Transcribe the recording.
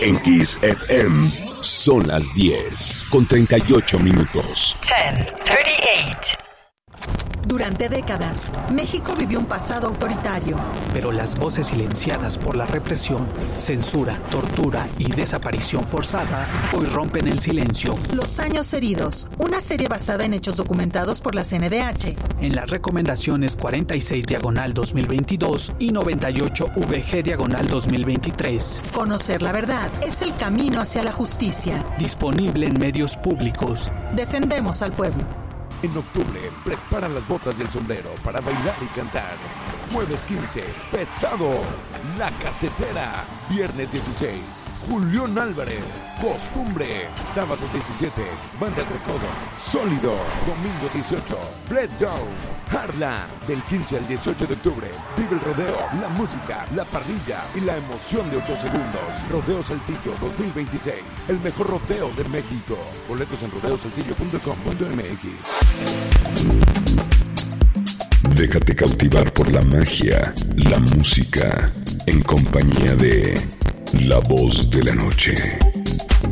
En Kiss FM son las 10:38. 10:38. Durante décadas, México vivió un pasado autoritario. Pero las voces silenciadas por la represión, censura, tortura y desaparición forzada hoy rompen el silencio. Los años heridos, una serie basada en hechos documentados por la CNDH. En las recomendaciones 46/2022 y 98/VG/2023. Conocer la verdad es el camino hacia la justicia. Disponible en medios públicos. Defendemos al pueblo. En octubre, prepara las botas y el sombrero para bailar y cantar. Jueves 15, Pesado, La Casetera. Viernes 16, Julián Álvarez, Costumbre. Sábado 17, Banda El Recodo, Sólido. Domingo 18, Breakdown, Harla. Del 15 al 18 de octubre, vive el rodeo, la música, la parrilla y la emoción de 8 segundos. Rodeo Saltillo 2026, el mejor rodeo de México. Boletos en rodeosaltillo.com.mx. Déjate cautivar por la magia, la música, en compañía de La Voz de la Noche.